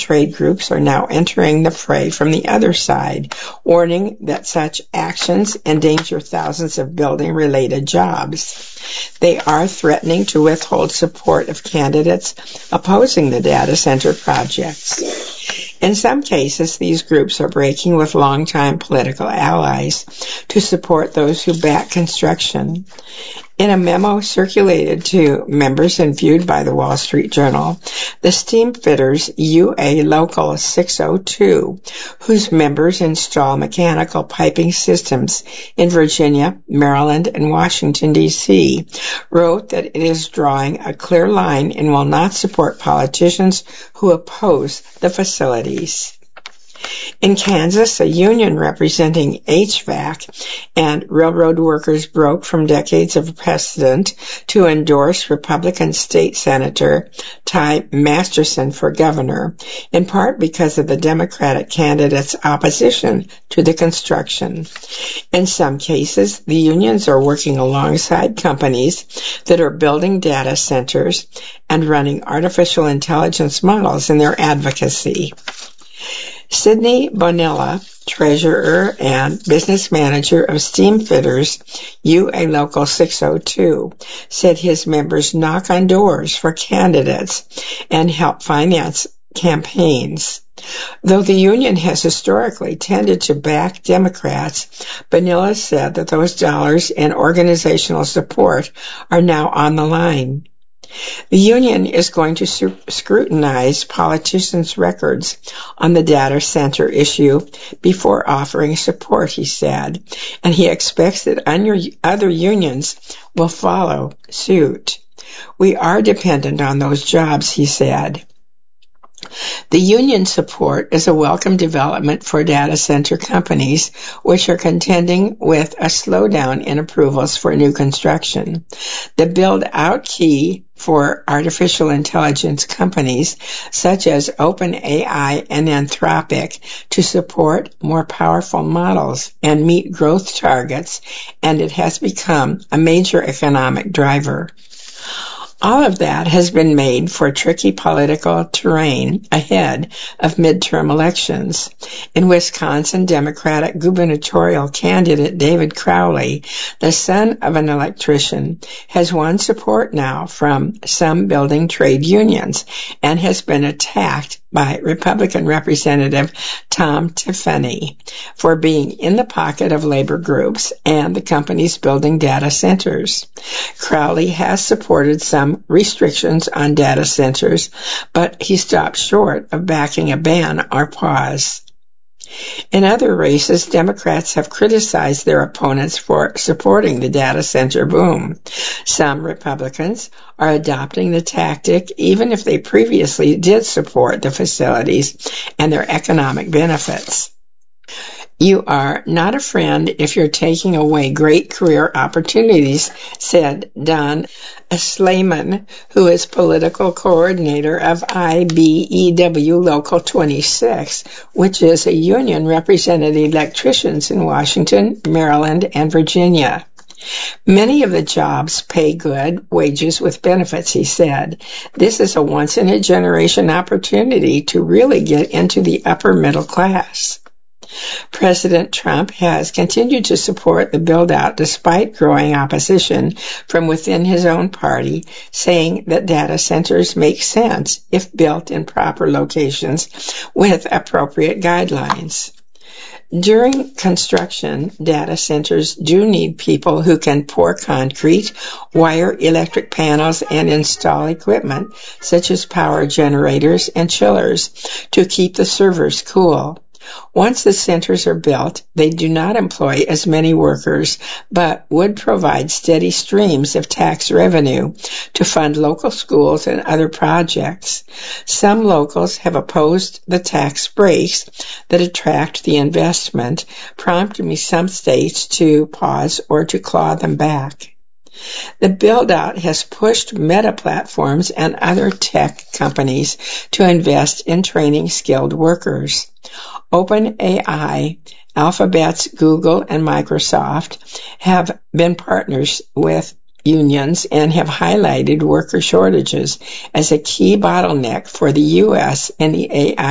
trade groups are now entering the fray from the other side, warning that such actions endanger thousands of building-related jobs. They are threatening to withhold support of candidates opposing the data center projects. In some cases, these groups are breaking with longtime political allies to support those who back construction. In a memo circulated to members and viewed by the Wall Street Journal, the Steamfitters UA Local 602, whose members install mechanical piping systems in Virginia, Maryland, and Washington, D.C., wrote that it is drawing a clear line and will not support politicians who oppose the facilities. In Kansas, a union representing HVAC and railroad workers broke from decades of precedent to endorse Republican State Senator Ty Masterson for governor, in part because of the Democratic candidate's opposition to the construction. In some cases, the unions are working alongside companies that are building data centers and running artificial intelligence models in their advocacy. Sidney Bonilla, treasurer and business manager of Steamfitters UA Local 602, said his members knock on doors for candidates and help finance campaigns. Though the union has historically tended to back Democrats, Bonilla said that those dollars and organizational support are now on the line. The union is going to scrutinize politicians' records on the data center issue before offering support, he said, and he expects that other unions will follow suit. We are dependent on those jobs, he said. The union support is a welcome development for data center companies, which are contending with a slowdown in approvals for new construction. The build-out key for artificial intelligence companies such as OpenAI and Anthropic to support more powerful models and meet growth targets, and it has become a major economic driver. All of that has been made for tricky political terrain ahead of midterm elections. In Wisconsin, Democratic gubernatorial candidate David Crowley, the son of an electrician, has won support now from some building trade unions and has been attacked by Republican Representative Tom Tiffany for being in the pocket of labor groups and the companies building data centers. Crowley has supported some restrictions on data centers, but he stopped short of backing a ban or pause. In other races, Democrats have criticized their opponents for supporting the data center boom. Some Republicans are adopting the tactic even if they previously did support the facilities and their economic benefits. You are not a friend if you're taking away great career opportunities, said Don Slayman, who is political coordinator of IBEW Local 26, which is a union representing electricians in Washington, Maryland, and Virginia. Many of the jobs pay good wages with benefits, he said. This is a once-in-a-generation opportunity to really get into the upper middle class. President Trump has continued to support the build-out despite growing opposition from within his own party, saying that data centers make sense if built in proper locations with appropriate guidelines. During construction, data centers do need people who can pour concrete, wire electric panels, and install equipment such as power generators and chillers to keep the servers cool. Once the centers are built, they do not employ as many workers, but would provide steady streams of tax revenue to fund local schools and other projects. Some locals have opposed the tax breaks that attract the investment, prompting some states to pause or to claw them back. The build-out has pushed Meta Platforms and other tech companies to invest in training skilled workers. OpenAI, Alphabet's Google, and Microsoft have been partners with unions and have highlighted worker shortages as a key bottleneck for the U.S. in the AI